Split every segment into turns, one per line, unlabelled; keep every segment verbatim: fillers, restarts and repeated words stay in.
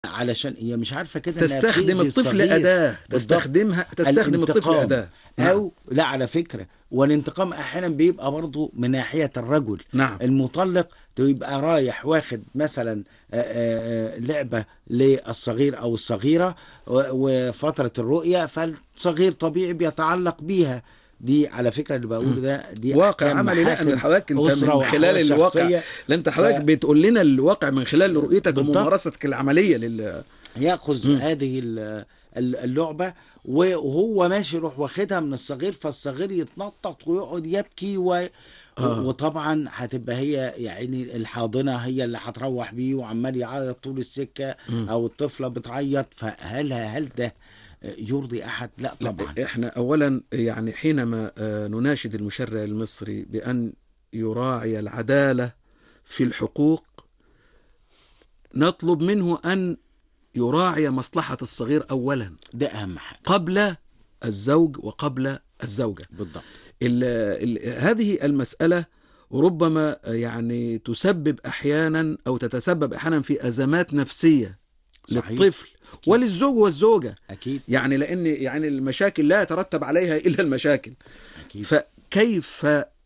علشان هي مش عارفة كده انها
تستخدم
بتأذي
الطفل
الصغير.
أداة،
بالضبط.
تستخدمها تستخدم الطفل
الانتقام،
أداة. نعم.
او لا، على فكرة، والانتقام احيانا بيبقى برضو من ناحية الرجل
نعم.
المطلق. تبقى رايح واخد مثلا آه، آه، آه، لعبة للصغير او الصغيرة، و- وفترة الرؤية، فالصغير طبيعي بيتعلق بيها. دي على فكرة اللي بقوله
مم.
ده دي
واقع
احكام
عملي. لا، ان
محاكم
حضرتك انت
اسرة
من خلال
واحوال
الواقع،
شخصية.
لا انت حضرتك بتقول لنا الواقع من خلال رؤيتك
فبالضبط
وممارستك العملية لل
ياخذ
مم.
هذه ال- ال- اللعبه، وهو ماشي يروح واخدها من الصغير، فالصغير يتنطط ويقعد يبكي و...
اه.
وطبعا هتبقى هي يعني الحاضنه هي اللي هتروح بيه، وعمال يعيط طول السكه،
مم.
او الطفله بتعيط. فهل هل ده يرضي احد؟ لا
لا،
طبعا.
احنا اولا يعني حينما آه، نناشد المشرع المصري بان يراعي العداله في الحقوق، نطلب منه ان يراعي مصلحه الصغير اولا
ده اهم حاجه.
قبل الزوج وقبل الزوجه.
بالضبط.
ال ال هذه المساله ربما يعني تسبب احيانا او تتسبب احيانا في ازمات نفسيه
صحيح.
للطفل
اكيد.
وللزوج والزوجه.
اكيد.
يعني لان يعني المشاكل لا يترتب عليها الا المشاكل.
اكيد.
فكيف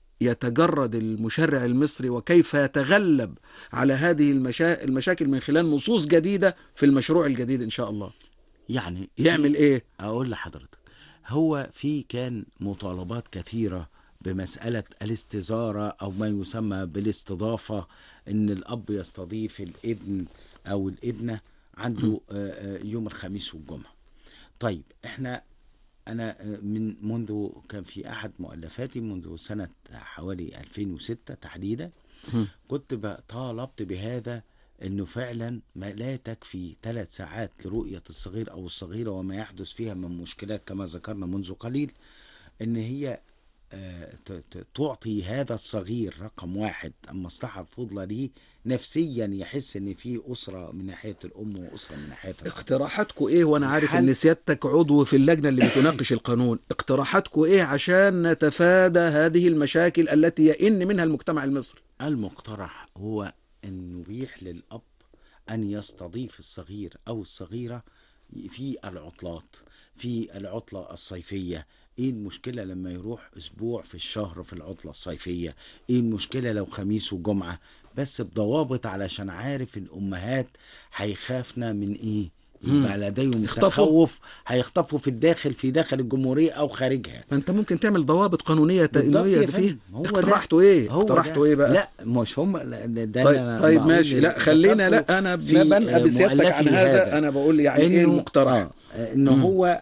يتجرد المشرع المصري وكيف يتغلب على هذه المشا... المشاكل من خلال نصوص جديدة في المشروع الجديد إن شاء الله؟
يعني في،
يعمل إيه؟
اقول لحضرتك، هو في كان مطالبات كثيرة بمسألة الاستزارة أو ما يسمى بالاستضافة، إن الأب يستضيف الابن أو الابنة عنده آه، آه، يوم الخميس والجمعة. طيب إحنا، أنا آه، من منذ كان في أحد مؤلفاتي منذ سنة حوالي ألفين وستة تحديدا، كنت ب- طالبت بهذا، انه فعلا ما لا تكفي ثلاث ساعات لرؤية الصغير او الصغيرة وما يحدث فيها من مشكلات كما ذكرنا منذ قليل، ان هي آه، ت- ت- تعطي هذا الصغير رقم واحد المصلحة الفضلى ليه نفسيا، يحس ان في اسرة من ناحية الام واسرة من ناحية الاب.
اقتراحاتكم إيه؟ وأنا عارف
الحل
إن سيادتك عضو في اللجنة اللي بتناقش القانون. اقتراحاتكم إيه عشان نتفادى هذه المشاكل التي يئن منها المجتمع المصري؟
المقترح هو أن نبيح للأب أن يستضيف الصغير أو الصغيرة في العطلات، في العطلة الصيفية. ايه المشكلة لما يروح اسبوع في الشهر في العطلة الصيفية؟ ايه المشكلة لو خميس وجمعة؟ بس بضوابط، علشان عارف الامهات هيخافنا من ايه،
مم.
يبقى لديهم
اخطفوا.
تخوف، هيخطفوا في الداخل في داخل الجمهورية او خارجها.
ما أنت ممكن تعمل ضوابط قانونية
بالضبط
تأنية
يا
فيها.
فندم، هو ده.
اقترحتوا إيه؟
هو ده.
اقترحتوا إيه بقى؟
لا مش هم، ده
طيب
انا
طيب
بقول
ماشي. لا خلينا،
ذكرته
لا انا
في
بنقى بسيادتك عن
مؤلفي
هذا،
هذا،
انا بقول يعني ايه
انه
المقترح.
اه انه
مم.
هو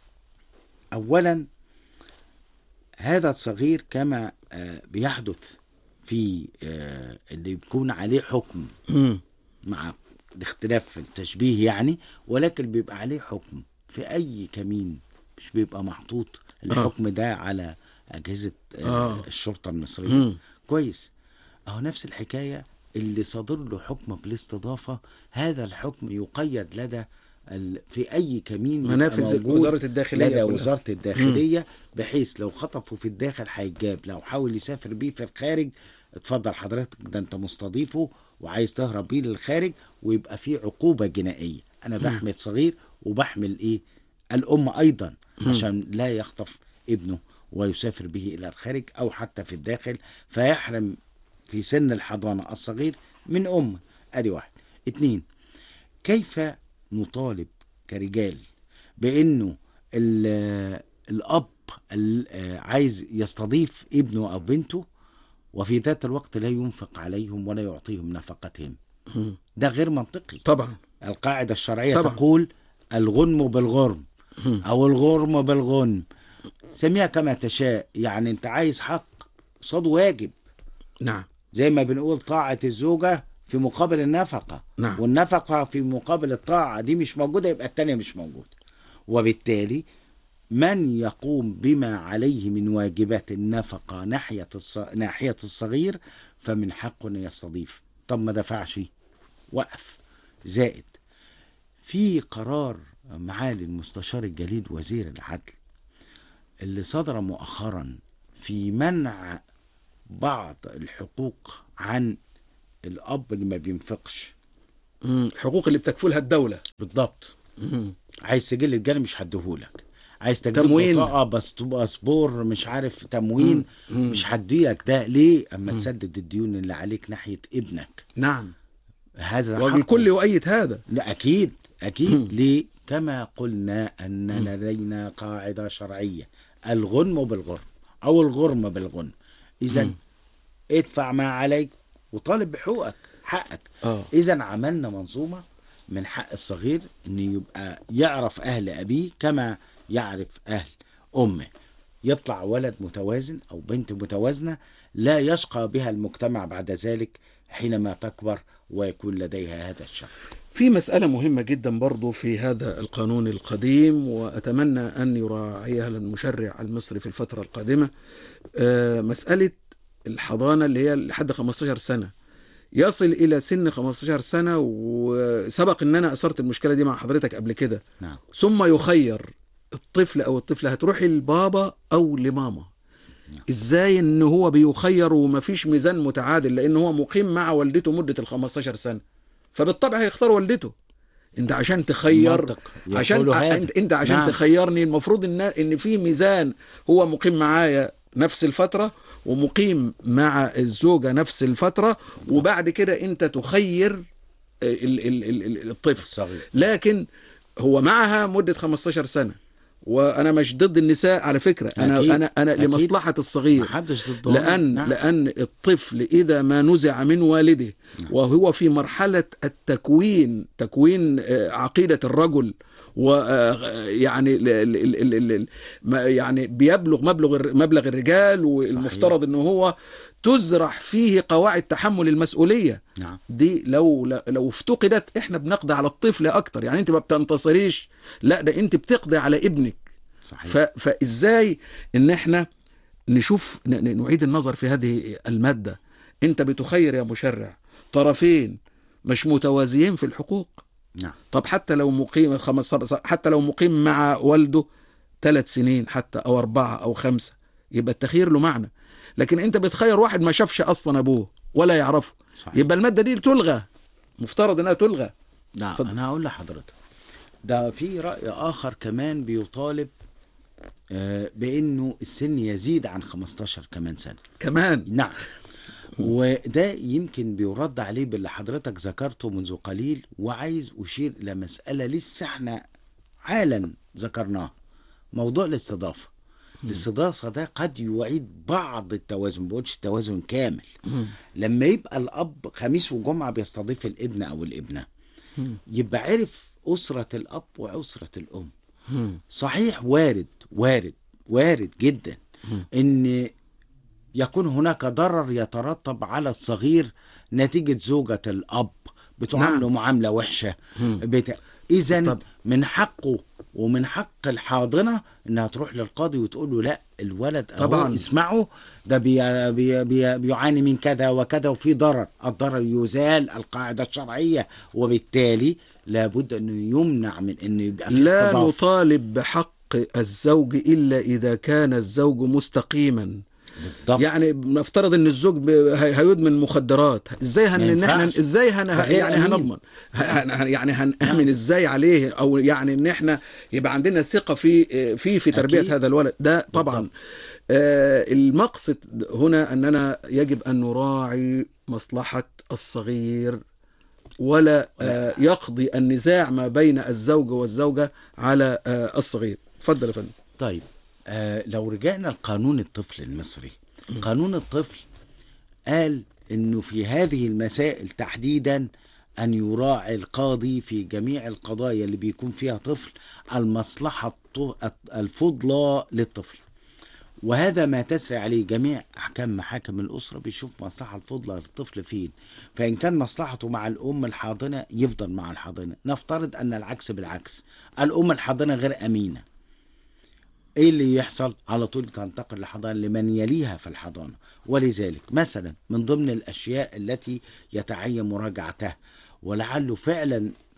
اولا هذا الصغير كما آه، بيحدث في آه، اللي بيكون عليه حكم،
مم.
مع الاختلاف في التشبيه يعني، ولكن بيبقى عليه حكم في اي كمين، مش بيبقى محطوط
اه.
الحكم ده على اجهزة آه،
اه.
الشرطة المصرية.
مم.
كويس. اهو نفس الحكاية، اللي صادر له حكم بالاستضافة، هذا الحكم يقيد لدى ال... في اي كمين يبقى
منافذ
موجود
وزارة الداخلية
لدى
كلها.
وزارة
مم.
الداخلية، بحيث لو خطفوا في الداخل هيتجاب، لو حاول يسافر بيه في الخارج، اتفضل حضرتك ده انت مستضيفه وعايز تهرب بيه للخارج، ويبقى في عقوبة جنائية. انا
مم.
بحمل صغير وبحمل ايه الام ايضا،
مم.
عشان لا يخطف ابنه ويسافر به الى الخارج او حتى في الداخل، فيحرم في سن الحضانة الصغير من أم. أدي واحد. اتنين، كيف نطالب كرجال بأنه ال- الأب ال- عايز يستضيف ابنه أو بنته، وفي ذات الوقت لا ينفق عليهم ولا يعطيهم نفقتهم؟
مم.
ده غير منطقي.
طبعا.
القاعدة الشرعية
طبعا.
تقول الغنم بالغرم،
مم.
أو الغرم بالغنم، سميها كما تشاء. يعني أنت عايز حق قصاد واجب،
نعم.
زي ما بنقول طاعة الزوجة في مقابل النفقة،
نعم.
والنفقة في مقابل الطاعة، دي مش موجودة يبقى التانية مش موجودة. وبالتالي من يقوم بما عليه من واجبات النفقة ناحية الص... ناحية الصغير، فمن حقه أن يستضيف. طب ما دفعش، وقف. زائد في قرار معالي المستشار الجليل وزير العدل اللي صدر مؤخرا في منع بعض الحقوق عن الأب اللي ما بينفقش.
مم. الحقوق اللي بتكفلها الدولة.
بالضبط.
مم.
عايز سجل الجاري مش هديهولك، عايز تجديد
تموين.
بطاقه بس باسبور مش عارف تموين
مم. مم.
مش هديلك ده. ليه؟ اما
مم.
تسدد الديون اللي عليك ناحيه ابنك.
نعم.
هذا
والكل
حقه.
يؤيد هذا.
لا اكيد اكيد.
مم.
ليه؟ كما قلنا ان لدينا قاعده شرعيه، الغنم بالغرم او الغرم بالغنم. اذا
مم.
ادفع ما عليك وطالب بحقوقك، حقك.
اه
اذا عملنا منظومه من حق الصغير ان يبقى يعرف اهل ابيه كما يعرف اهل امه، يطلع ولد متوازن او بنت متوازنه لا يشقى بها المجتمع بعد ذلك حينما تكبر ويكون لديها هذا الشر.
في مسألة مهمة جدا برضو في هذا القانون القديم، وأتمنى أن يراعيها المشرع المصري في الفترة القادمة. آه، مسألة الحضانة اللي هي لحد خمستاشر سنة، يصل إلى سن خمستاشر سنة، وسبق أن أنا أثرت المشكلة دي مع حضرتك قبل كده.
نعم.
ثم يخير الطفل أو الطفلة هتروحي لبابا أو لماما.
نعم.
إزاي إن هو بيخير ومفيش ميزان متعادل، لأن هو مقيم مع والدته مدة ال خمستاشر سنة، فبالطبع هيختار والدته. انت عشان تخير،
منطق
عشان
يقول هذا.
انت, انت عشان
نعم.
تخيرني المفروض ان ان في ميزان، هو مقيم معايا نفس الفترة ومقيم مع الزوجة نفس الفترة، وبعد كده انت تخير ال ال ال ال الطفل
الصغير.
لكن هو معها مدة خمستاشر سنة. وانا مش ضد النساء على فكرة، انا
أكيد.
انا انا
أكيد.
لمصلحة الصغير،
محدش ضده.
لأن
نعم.
لأن الطفل إذا ما نزع من والده وهو في مرحلة التكوين، تكوين عقيدة الرجل، ويعني يعني بيبلغ مبلغ مبلغ الرجال، والمفترض انه هو تزرع فيه قواعد تحمل المسؤولية.
نعم.
دي لو لو افتقدت احنا بنقضي على الطفل اكتر. يعني انت ما بتنتصريش، لا ده انت بتقضي على ابنك.
صحيح.
ف... فازاي ان احنا نشوف نعيد النظر في هذه المادة. انت بتخير يا مشرع طرفين مش متوازيين في الحقوق.
نعم.
طب حتى لو مقيم خمس حتى لو مقيم مع والده ثلاث سنين حتى او اربعة او خمسة، يبقى التخيير له معنى. لكن انت بتخير واحد ما شافش اصلا ابوه ولا يعرفه. صحيح. يبقى المادة دي تلغى، مفترض انها تلغى.
لا فضل. انا هقول لحضرتك ده في رأي اخر كمان بيطالب بانه السن يزيد عن خمستاشر كمان سنة
كمان.
نعم. وده يمكن بيرد عليه باللي حضرتك ذكرته منذ قليل، وعايز اشير الى مسألة لسه احنا حالا ذكرناها، موضوع الاستضافة. الاستضافة ده قد يعيد بعض التوازن، ما بقولش التوازن كامل. لما يبقى الاب خميس وجمعة بيستضيف الابن او الابنة، يبقى عرف اسرة الاب واسرة الام. صحيح وارد وارد وارد جدا ان يكون هناك ضرر يترتب على الصغير نتيجة زوجة الاب بتعامله نعم. معاملة وحشة. بت... اذن من حقه ومن حق الحاضنة انها تروح للقاضي وتقول له لا الولد طبعا اسمعوا ده بي... بي... بي... بيعاني من كذا وكذا وفي ضرر، الضرر يزال، القاعدة الشرعية، وبالتالي لابد انه يمنع من انه يبقى في
لا
استضافة.
نطالب بحق الزوج الا اذا كان الزوج مستقيما. بالضبط. يعني نفترض ان الزوج هيدمن مخدرات، ازاي هن ان احنا ازاي هن يعني هنضمن هن يعني هنأمن ازاي عليه، او يعني ان احنا يبقى عندنا ثقة في في في تربية أكيد. هذا الولد ده طبعا. آه المقصد هنا اننا يجب ان نراعي مصلحة الصغير، ولا آه يقضي النزاع ما بين الزوج والزوجة على آه الصغير. اتفضل يا فندم.
طيب آه لو رجعنا لقانون الطفل المصري، قانون الطفل قال انه في هذه المسائل تحديدا ان يراعي القاضي في جميع القضايا اللي بيكون فيها طفل المصلحة الفضلى للطفل، وهذا ما تسري عليه جميع أحكام محاكم الأسرة. بيشوف مصلحة الفضلى للطفل فين، فإن كان مصلحته مع الأم الحاضنة يفضل مع الحاضنة. نفترض أن العكس بالعكس، الأم الحاضنة غير أمينة، إيه اللي يحصل؟ على طول تنتقل لحضانة لمن يليها في الحضانة. ولذلك مثلا من ضمن الأشياء التي يتعين مراجعتها، ولعله فعلا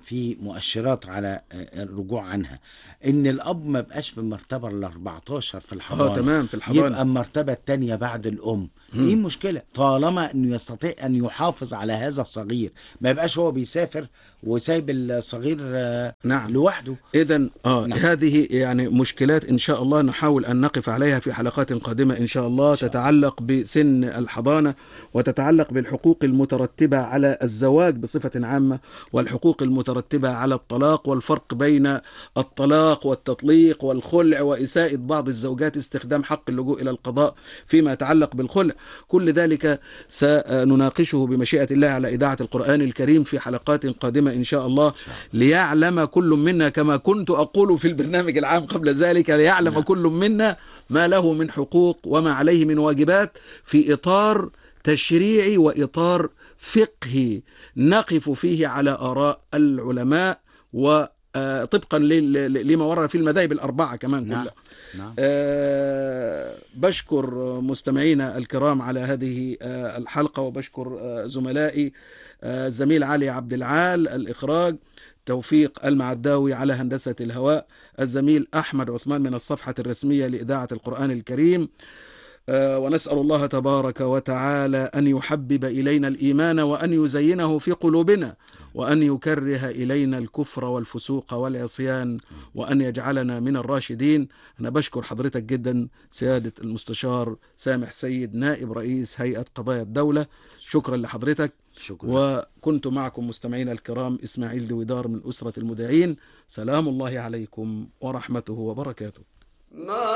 في مؤشرات على الرجوع عنها، ان الاب ما بقاش في المرتبه ال أربعتاشر في الحضانه،
اه تمام، في الحضانه
يبقى المرتبه الثانيه بعد الام. ايه المشكله طالما انه يستطيع ان يحافظ على هذا الصغير، ما يبقاش هو بيسافر وسايب الصغير
نعم
لوحده.
اذا اه
نعم.
هذه يعني مشكلات ان شاء الله نحاول ان نقف عليها في حلقات قادمه ان شاء الله، شاء تتعلق الله. بسن الحضانه، وتتعلق بالحقوق المترتبه على الزواج بصفه عامه، والحقوق المترتبه على الطلاق، والفرق بين الطلاق والتطليق والخلع، واساءه بعض الزوجات استخدام حق اللجوء الى القضاء فيما يتعلق بالخلع. كل ذلك سنناقشه بمشيئه الله على اذاعه القرآن الكريم في حلقات قادمه ان شاء الله، ليعلم كل منا كما كنت اقول في البرنامج العام قبل ذلك، ليعلم نعم. كل منا ما له من حقوق وما عليه من واجبات في اطار تشريعي واطار فقهي نقف فيه على آراء العلماء، وطبقا لما ورد في المذاهب الأربعة كمان
نعم.
كلها.
نعم.
أه بشكر مستمعينا الكرام على هذه أه الحلقة، وبشكر أه زملائي أه الزميل علي عبد العال الإخراج، توفيق المعداوي على هندسة الهواء، الزميل أحمد عثمان من الصفحة الرسمية لإذاعة القرآن الكريم. أه ونسأل الله تبارك وتعالى أن يحبب إلينا الإيمان، وأن يزينه في قلوبنا، وأن يكره إلينا الكفر والفسوق والعصيان، وأن يجعلنا من الراشدين. أنا بشكر حضرتك جدا سيادة المستشار سامح سيد نائب رئيس هيئة قضايا الدولة، شكرا لحضرتك.
شكرا.
وكنت معكم مستمعين الكرام إسماعيل دويدار من أسرة المذيعين. سلام الله عليكم ورحمته وبركاته.